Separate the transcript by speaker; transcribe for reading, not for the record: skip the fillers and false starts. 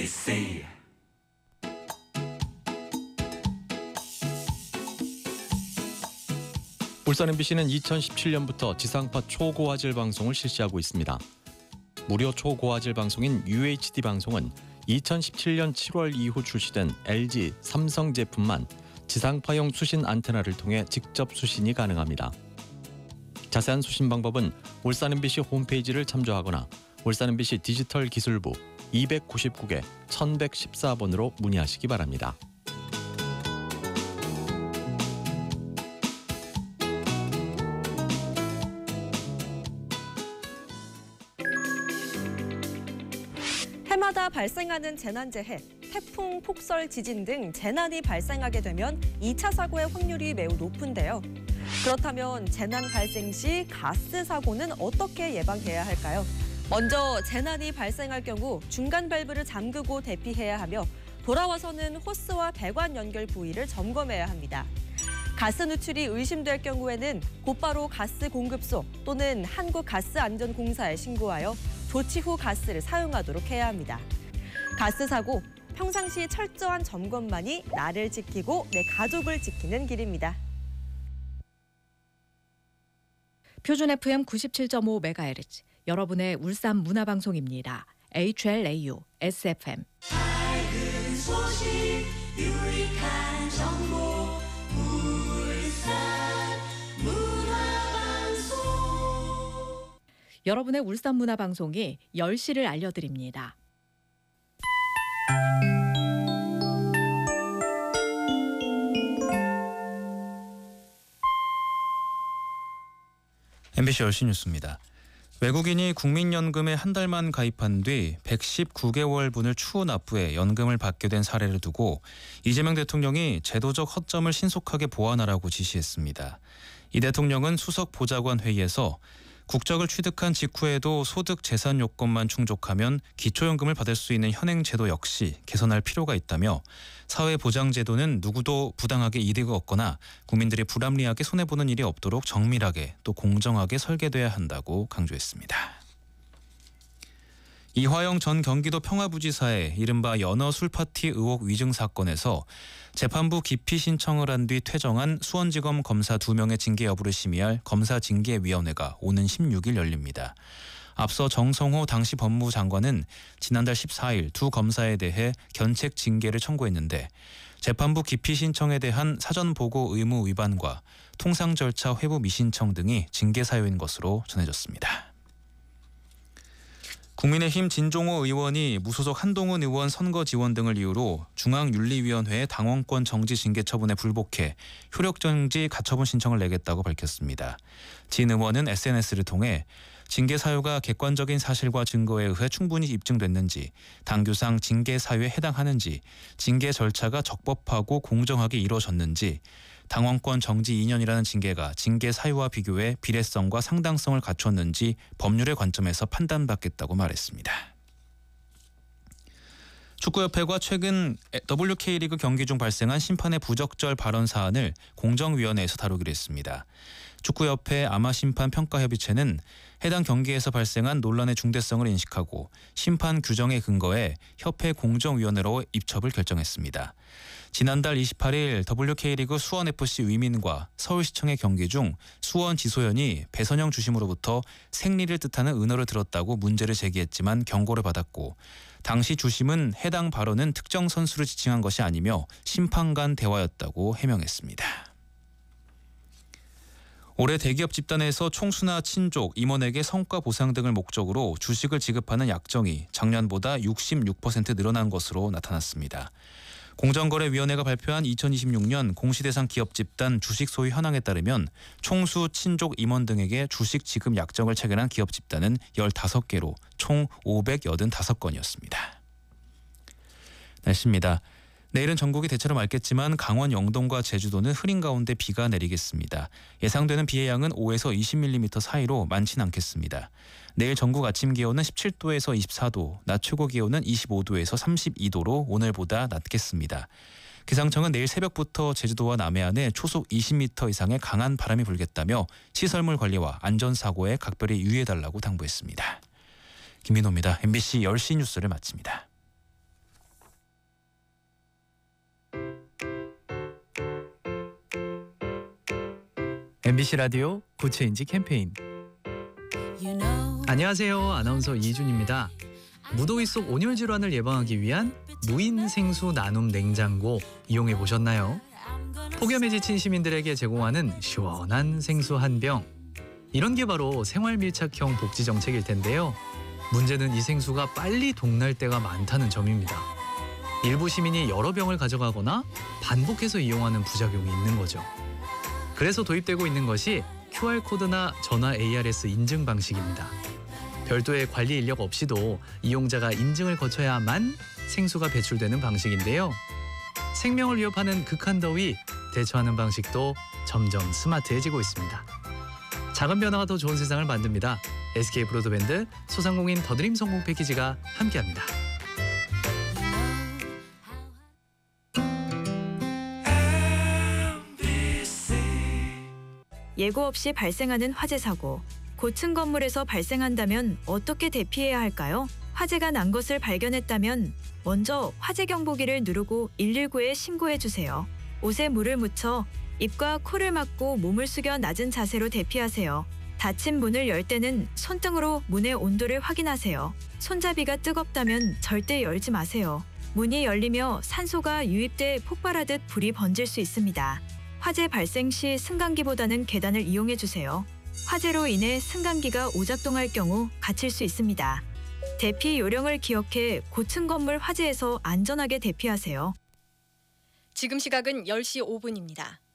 Speaker 1: MBC
Speaker 2: 울산 MBC는 2017년부터 지상파 초고화질 방송을 실시하고 있습니다. 무료 초고화질 방송인 UHD 방송은 2017년 7월 이후 출시된 LG, 삼성 제품만 지상파용 수신 안테나를 통해 직접 수신이 가능합니다. 자세한 수신 방법은 울산 MBC 홈페이지를 참조하거나 울산 MBC 디지털 기술부 299개 1114번으로 문의하시기 바랍니다.
Speaker 3: 해마다 발생하는 재난재해, 태풍, 폭설, 지진 등 재난이 발생하게 되면 2차 사고의 확률이 매우 높은데요. 그렇다면 재난 발생 시 가스 사고는 어떻게 예방해야 할까요? 먼저 재난이 발생할 경우 중간 밸브를 잠그고 대피해야 하며 돌아와서는 호스와 배관 연결 부위를 점검해야 합니다. 가스 누출이 의심될 경우에는 곧바로 가스 공급소 또는 한국가스안전공사에 신고하여 조치 후 가스를 사용하도록 해야 합니다. 가스 사고, 평상시 철저한 점검만이 나를 지키고 내 가족을 지키는 길입니다.
Speaker 4: 표준 FM 97.5MHz, 여러분의 울산 문화방송입니다. HLAU, SFM.
Speaker 1: 밝은 소식 유익한 정보 울산 문화방송
Speaker 4: 여러분의 울산 문화방송이 10시를 알려드립니다.
Speaker 5: MBC 10시 뉴스입니다. 외국인이 국민연금에 한 달만 가입한 뒤 119개월분을 추후 납부해 연금을 받게 된 사례를 두고 이재명 대통령이 제도적 허점을 신속하게 보완하라고 지시했습니다. 이 대통령은 수석 보좌관 회의에서 국적을 취득한 직후에도 소득 재산 요건만 충족하면 기초연금을 받을 수 있는 현행 제도 역시 개선할 필요가 있다며 사회보장제도는 누구도 부당하게 이득을 얻거나 국민들이 불합리하게 손해보는 일이 없도록 정밀하게 또 공정하게 설계돼야 한다고 강조했습니다. 이화영 전 경기도 평화부지사의 이른바 연어 술파티 의혹 위증 사건에서 재판부 기피 신청을 한 뒤 퇴정한 수원지검 검사 2명의 징계 여부를 심의할 검사징계위원회가 오는 16일 열립니다. 앞서 정성호 당시 법무부 장관은 지난달 14일 두 검사에 대해 견책 징계를 청구했는데 재판부 기피 신청에 대한 사전 보고 의무 위반과 통상 절차 회부 미신청 등이 징계 사유인 것으로 전해졌습니다. 국민의힘 진종호 의원이 무소속 한동훈 의원 선거 지원 등을 이유로 중앙윤리위원회에 당원권 정지 징계 처분에 불복해 효력정지 가처분 신청을 내겠다고 밝혔습니다. 진 의원은 SNS를 통해 징계 사유가 객관적인 사실과 증거에 의해 충분히 입증됐는지, 당규상 징계 사유에 해당하는지, 징계 절차가 적법하고 공정하게 이루어졌는지, 당원권 정지 2년이라는 징계가 징계 사유와 비교해 비례성과 상당성을 갖췄는지 법률의 관점에서 판단받겠다고 말했습니다. 축구협회가 최근 WK리그 경기 중 발생한 심판의 부적절 발언 사안을 공정위원회에서 다루기로 했습니다. 축구협회 아마심판평가협의체는 해당 경기에서 발생한 논란의 중대성을 인식하고 심판 규정에 근거해 협회 공정위원회로 입첩을 결정했습니다. 지난달 28일 WK리그 수원FC 위민과 서울시청의 경기 중 수원 지소연이 배선영 주심으로부터 생리를 뜻하는 은어를 들었다고 문제를 제기했지만 경고를 받았고 당시 주심은 해당 발언은 특정 선수를 지칭한 것이 아니며 심판 간 대화였다고 해명했습니다. 올해 대기업 집단에서 총수나 친족, 임원에게 성과 보상 등을 목적으로 주식을 지급하는 약정이 작년보다 66% 늘어난 것으로 나타났습니다. 공정거래위원회가 발표한 2026년 공시대상 기업 집단 주식 소유 현황에 따르면 총수, 친족, 임원 등에게 주식 지급 약정을 체결한 기업 집단은 15개로 총 585건이었습니다. 날씨입니다. 내일은 전국이 대체로 맑겠지만 강원 영동과 제주도는 흐린 가운데 비가 내리겠습니다. 예상되는 비의 양은 5에서 20mm 사이로 많진 않겠습니다. 내일 전국 아침 기온은 17도에서 24도, 낮 최고 기온은 25도에서 32도로 오늘보다 낮겠습니다. 기상청은 내일 새벽부터 제주도와 남해안에 초속 20m 이상의 강한 바람이 불겠다며 시설물 관리와 안전사고에 각별히 유의해달라고 당부했습니다. 김민호입니다. MBC 10시 뉴스를 마칩니다.
Speaker 6: MBC 라디오 구체인지 캠페인. 안녕하세요. 아나운서 이준입니다. 무더위 속 온열 질환을 예방하기 위한 무인 생수 나눔 냉장고 이용해 보셨나요? 폭염에 지친 시민들에게 제공하는 시원한 생수 한 병. 이런 게 바로 생활 밀착형 복지 정책일 텐데요. 문제는 이 생수가 빨리 동날 때가 많다는 점입니다. 일부 시민이 여러 병을 가져가거나 반복해서 이용하는 부작용이 있는 거죠. 그래서 도입되고 있는 것이 QR코드나 전화 ARS 인증 방식입니다. 별도의 관리 인력 없이도 이용자가 인증을 거쳐야만 생수가 배출되는 방식인데요. 생명을 위협하는 극한 더위 대처하는 방식도 점점 스마트해지고 있습니다. 작은 변화가 더 좋은 세상을 만듭니다. SK 브로드밴드 소상공인 더드림 성공 패키지가 함께합니다.
Speaker 7: 예고 없이 발생하는 화재 사고. 고층 건물에서 발생한다면 어떻게 대피해야 할까요? 화재가 난 것을 발견했다면 먼저 화재 경보기를 누르고 119에 신고해 주세요. 옷에 물을 묻혀 입과 코를 막고 몸을 숙여 낮은 자세로 대피하세요. 닫힌 문을 열 때는 손등으로 문의 온도를 확인하세요. 손잡이가 뜨겁다면 절대 열지 마세요. 문이 열리며 산소가 유입돼 폭발하듯 불이 번질 수 있습니다. 화재 발생 시 승강기보다는 계단을 이용해 주세요. 화재로 인해 승강기가 오작동할 경우 갇힐 수 있습니다. 대피 요령을 기억해 고층 건물 화재에서 안전하게 대피하세요.
Speaker 4: 지금 시각은 10시 5분입니다.